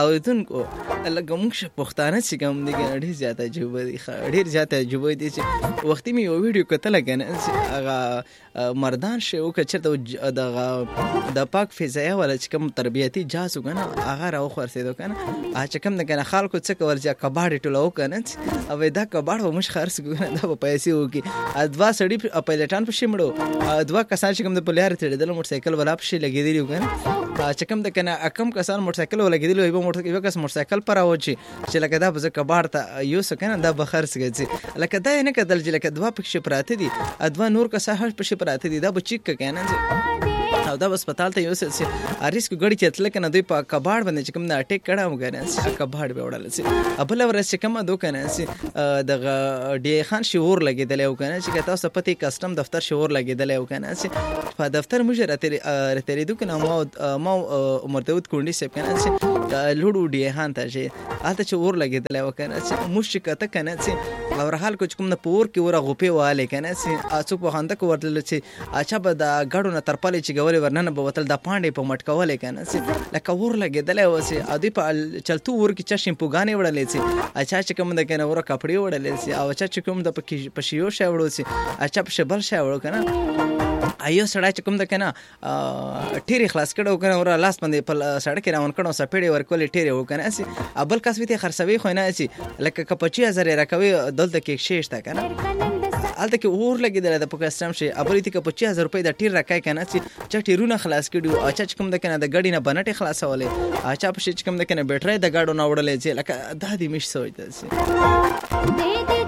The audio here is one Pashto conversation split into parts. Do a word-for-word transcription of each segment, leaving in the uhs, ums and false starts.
اوریدونکو لکه موږ پښتانه چې کوم دي ډېر زیات عجیبه دي ډېر زیات عجیبه دي چې وختي مې یو ویډیو کتله کنه هغه مردان شي او که چېرته دغه د پاک فضایه والا چې کوم تربیتي جاز وکنه هغه راوخرڅېدو کنه چې کوم د کنه خلکو څه کول چې کباړې ټولو کنه او دا کباړ به موږ خرڅ کوو دا به پیسې وکړي دوه سړي پایلټان پسې مړو دوه کسان چې کوم د پلیار تړېدل موټر سایکل والا پسې لګېدلي وو کنه چې کوم د کنه کم کسان موټر سایکل ولا لګېدلي وو موټر یو کس موټر سایکل پر راوچی چې لکه دا به کباړ ته یو څه کنه دا به خرڅ کړي لکه دا نه کدل چې لکه دوه پکې پراته دي دوه نور کسان هم پکې پراته دي دا به چیک کنه او دا هسپتال ته یو څه اریسکو غړي چې تل کنه دوی په کباړ باندې چې کوم نه اٹیک کړه وګره کباړ به وړل سي ابل ورس چې کوم دو کنه سي د ډي خان شعور لګیدل او کنه چې تاسو پتی کسٹم دفتر شعور لګیدل او کنه سي په دفتر موږ راته راته دو کنه ما ما عمر داود کونډي سپ کنه سي لوډو ډي خان ته چې اته چې اور لګیدل او کنه سي مشکته کنه سي اور حال کو چې کوم نه پور کې ور غوپی واله کنه سي اڅو په خنده کو ورتل چې اچھا به دا غړو نه ترپلې چې ګوري ورننه به وتل د پاندې په مټکولې کنه سي لکه ور لګیدل او سي ادي په چلتو ور کې چشم پوغانې وړلې سي اچھا چې کوم د کنه ور کپړې وړلې سي او اچھا چې کوم د پښیو شې وړو سي اچھا په شبل شې وړو کنه ایو سړی چې کوم د کنه ټیری خلاص کړو کنه ور لاس باندې په سړک روان کړو سپېړې ورکولې ټیری وکنه سي ابل کس ویته خرڅوي خو نه سي لکه کپچی هزار راکوي دلته کې شیش تا کنه الته کې اور لګیدل د پاکستان شي ابل ته کې پچاس هزار روپۍ د ټیر راکای کنه سي چې ټیرونه خلاص کړو اچھا چې کوم د کنه د غړي نه بنټه خلاصولې اچھا په چې کوم د کنه بیټری د غاډو نه وړلې چې لکه د دې مش سوچته سي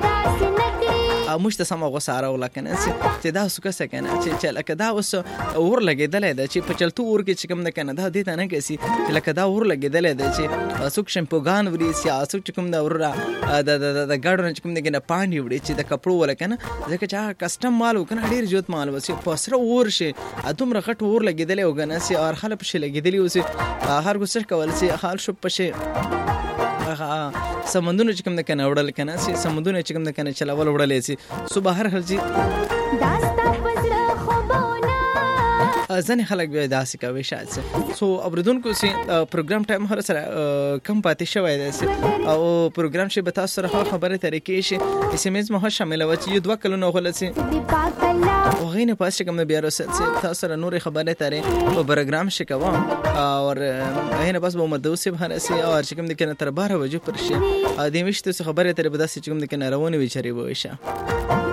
موږ ته سم غوساره ولکنه چې دا سکه سکنه چې لکه دا اوس اور لګیدل دی چې په چلتو اور کې چې کوم د کنه دا دې ته نه کسي چې لکه دا اور لګیدل دی چې سوک شمپوغان وري سیاسو چې کوم دا اور د د غاډو چې کوم د کنه پانی وړي چې د کپړو ولکنه ځکه چې کسٹم مال وکنه ډیر جوت مال وسی په سره اور شي اتم رغټ اور لګیدل او کنه سي اور خلک په لګیدلی اوسي هر ګسر کول سي حال شو پشه سمندونه چې کوم د کنه وړل کنه سي سمندونه چې کوم د کنه چلول وړلې سي صبح هر هرځي داستا پزړه خوبونه ځنې خلک به داسې کوي شاید سو اوریدونکو سي پروګرام ټایم هر سره کم پاتې شوی دی او پروګرام شي به تاسو سره خبره طریقې شي اس ام اس مه شامل و چې دوه کلونه غول سي او غینه پاس کوم بیا رسل سي تاسو سره نور خبره ترې او پروګرام شي کوم او غینه پاس به مدوسي به سي او چې کوم د کنه تر بارہ بجې پر شي ا دې مشته خبره ترې به داسې چې کوم د کنه روانه وي چری وشه